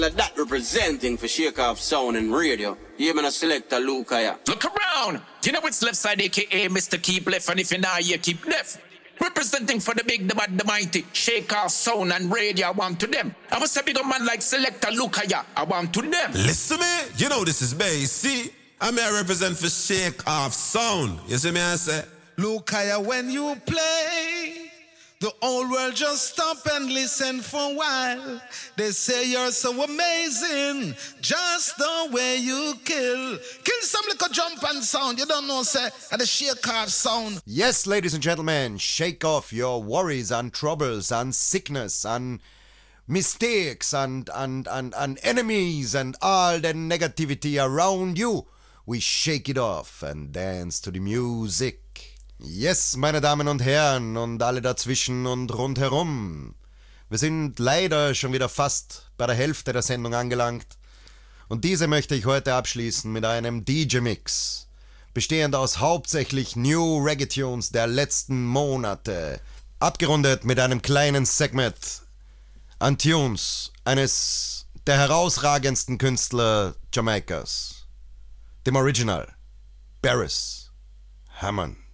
Like that representing for Shake Off Sound and Radio. Yeah, man, I select a Luke, yeah. Look around. You know it's left side, a.k.a. Mr. Keep Left, and if you're not here, keep left. Representing for the big, the bad, the mighty. Shake Off Sound and Radio, I want to them. I was a big man like Selector Lukaya, I want to them. Listen me, you know this is Bass, see? I'm here represent for Shake Off Sound. You see me, I say? Lukaya, when you play, the whole world just stop and listen for a while. They say you're so amazing, just the way you kill. Kill some little jump and sound. You don't know, say, at the Shake Off Sound. Yes, ladies and gentlemen, shake off your worries and troubles and sickness and mistakes and enemies and all the negativity around you. We shake it off and dance to the music. Yes, meine Damen und Herren und alle dazwischen und rundherum. Wir sind leider schon wieder fast bei der Hälfte der Sendung angelangt. Und diese möchte ich heute abschließen mit einem DJ-Mix, bestehend aus hauptsächlich New Reggae-Tunes der letzten Monate. Abgerundet mit einem kleinen Segment an Tunes eines der herausragendsten Künstler Jamaikas, dem Original, Beres Hammond.